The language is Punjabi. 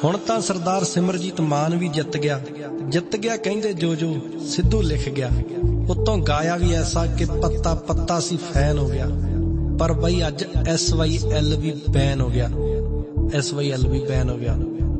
ਹੁਣ ਤਾਂ ਸਰਦਾਰ ਸਿਮਰਜੀਤ ਮਾਨ ਵੀ ਜਿੱਤ ਗਿਆ ਕਹਿੰਦੇ ਜੋ ਸਿੱਧੂ ਲਿਖ ਗਿਆ। ਉੱਤੋਂ ਗਾਇਆ ਵੀ ਐਸਾ ਕਿ ਪੱਤਾ ਪੱਤਾ ਸੀ ਫੈਨ ਹੋ ਗਿਆ। ਪਰ ਬਈ ਅੱਜ SYL ਵੀ ਬੈਨ ਹੋ ਗਿਆ।